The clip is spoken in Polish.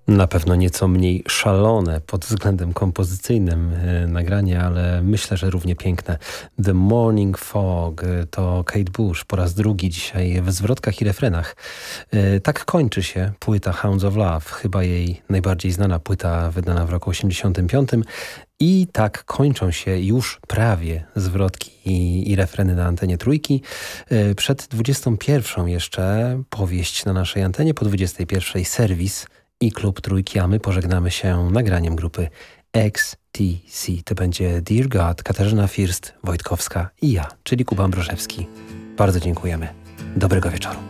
Na pewno nieco mniej szalone pod względem kompozycyjnym nagranie, ale myślę, że równie piękne. The Morning Fog to Kate Bush po raz drugi dzisiaj w zwrotkach i refrenach. Tak kończy się płyta Hounds of Love, chyba jej najbardziej znana płyta wydana w roku 85. I tak kończą się już prawie zwrotki i refreny na antenie Trójki. Przed 21 jeszcze powieść na naszej antenie, po 21 serwis i klub Trójki, a my pożegnamy się nagraniem grupy XTC. To będzie Dear God, Katarzyna First, Wojtkowska i ja, czyli Kuba Ambrożewski. Bardzo dziękujemy. Dobrego wieczoru.